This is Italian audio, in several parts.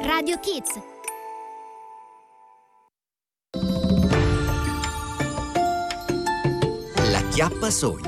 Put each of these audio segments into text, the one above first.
Radio Kids. La Chiappasogni.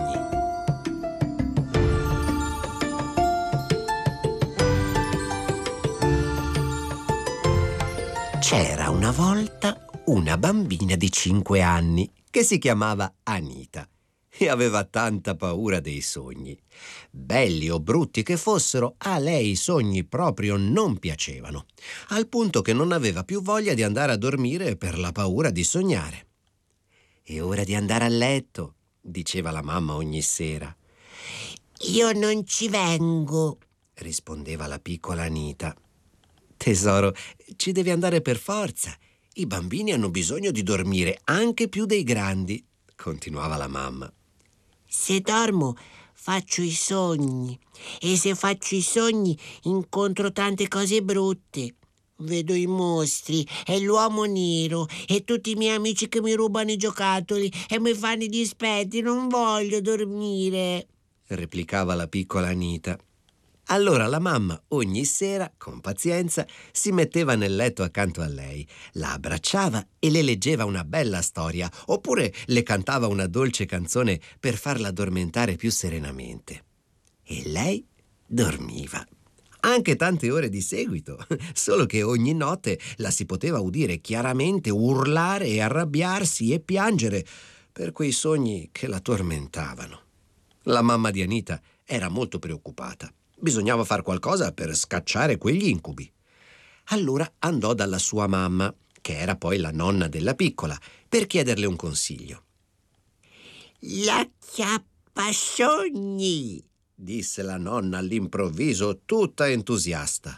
C'era una volta una bambina di 5 anni che si chiamava Anita e aveva tanta paura dei sogni. Belli o brutti che fossero, a lei i sogni proprio non piacevano, al punto che non aveva più voglia di andare a dormire per la paura di sognare. «È ora di andare a letto», diceva la mamma ogni sera. «Io non ci vengo», rispondeva la piccola Anita. «Tesoro, ci devi andare per forza. I bambini hanno bisogno di dormire anche più dei grandi», continuava la mamma. «Se dormo faccio i sogni e se faccio i sogni incontro tante cose brutte. Vedo i mostri e l'uomo nero e tutti i miei amici che mi rubano i giocattoli e mi fanno i dispetti. Non voglio dormire», replicava la piccola Anita. Allora la mamma ogni sera, con pazienza, si metteva nel letto accanto a lei, la abbracciava e le leggeva una bella storia, oppure le cantava una dolce canzone per farla addormentare più serenamente. E lei dormiva, anche tante ore di seguito, solo che ogni notte la si poteva udire chiaramente urlare e arrabbiarsi e piangere per quei sogni che la tormentavano. La mamma di Anita era molto preoccupata. Bisognava far qualcosa per scacciare quegli incubi. Allora andò dalla sua mamma, che era poi la nonna della piccola, per chiederle un consiglio. «La Chiappasogni», disse la nonna all'improvviso, tutta entusiasta.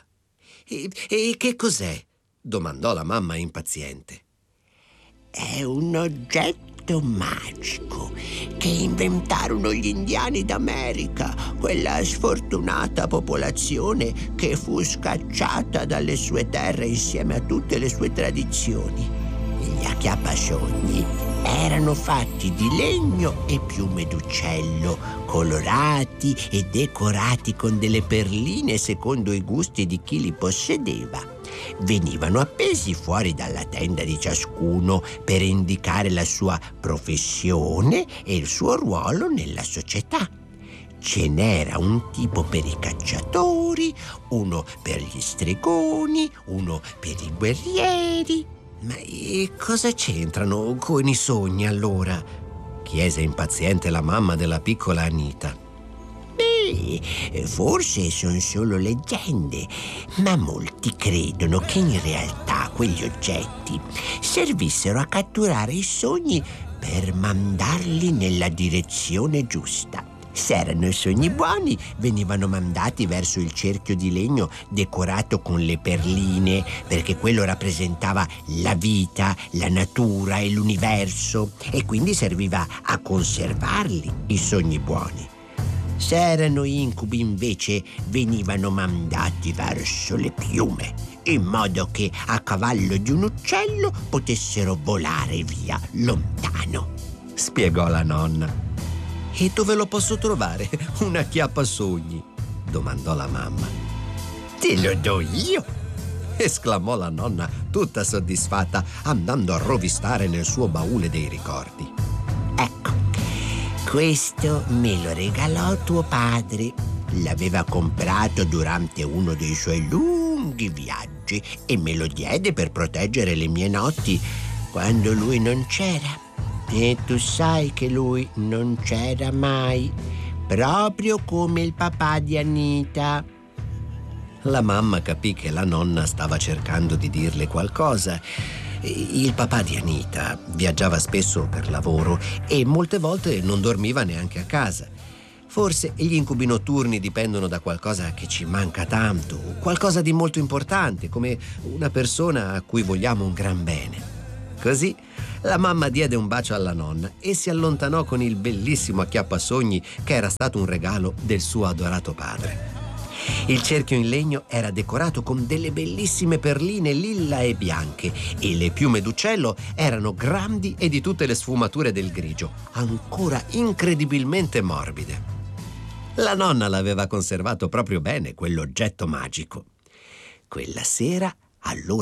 E che cos'è?» domandò la mamma impaziente. «È un oggetto magico che inventarono gli indiani d'America, quella sfortunata popolazione che fu scacciata dalle sue terre insieme a tutte le sue tradizioni. Gli acchiappasogni erano fatti di legno e piume d'uccello, colorati e decorati con delle perline secondo i gusti di chi li possedeva. Venivano appesi fuori dalla tenda di ciascuno per indicare la sua professione e il suo ruolo nella società. Ce n'era un tipo per i cacciatori, uno per gli stregoni, uno per i guerrieri. Ma cosa c'entrano con i sogni allora?» chiese impaziente la mamma della piccola Anita. Forse sono solo leggende, ma molti credono che in realtà quegli oggetti servissero a catturare i sogni per mandarli nella direzione giusta. Se erano sogni buoni, venivano mandati verso il cerchio di legno decorato con le perline, perché quello rappresentava la vita, la natura e l'universo, e quindi serviva a conservarli, i sogni buoni. Se erano incubi, invece, venivano mandati verso le piume, in modo che a cavallo di un uccello potessero volare via lontano, spiegò la nonna. «E dove lo posso trovare un acchiappasogni?» domandò la mamma. «Te lo do io!» esclamò la nonna, tutta soddisfatta, andando a rovistare nel suo baule dei ricordi. «Ecco, questo me lo regalò tuo padre. L'aveva comprato durante uno dei suoi lunghi viaggi e me lo diede per proteggere le mie notti quando lui non c'era. E tu sai che lui non c'era mai, proprio come il papà di Anita». La mamma capì che la nonna stava cercando di dirle qualcosa. Il papà di Anita viaggiava spesso per lavoro e molte volte non dormiva neanche a casa. Forse gli incubi notturni dipendono da qualcosa che ci manca tanto, qualcosa di molto importante, come una persona a cui vogliamo un gran bene. Così la mamma diede un bacio alla nonna e si allontanò con il bellissimo acchiappasogni che era stato un regalo del suo adorato padre. Il cerchio in legno era decorato con delle bellissime perline lilla e bianche e le piume d'uccello erano grandi e di tutte le sfumature del grigio, ancora incredibilmente morbide. La nonna l'aveva conservato proprio bene, quell'oggetto magico. Quella sera Allora